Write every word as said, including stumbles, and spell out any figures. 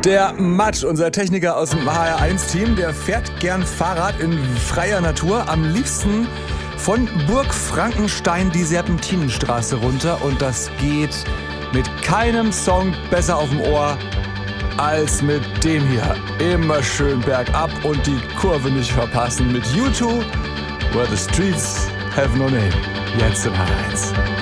Der Matt, unser Techniker aus dem H R eins Team, der fährt gern Fahrrad in freier Natur. Am liebsten von Burg Frankenstein die Serpentinenstraße runter. Und das geht mit keinem Song besser auf dem Ohr als mit dem hier. Immer schön bergab und die Kurve nicht verpassen mit U zwei, Where the Streets Have No Name. Jetzt im H R eins.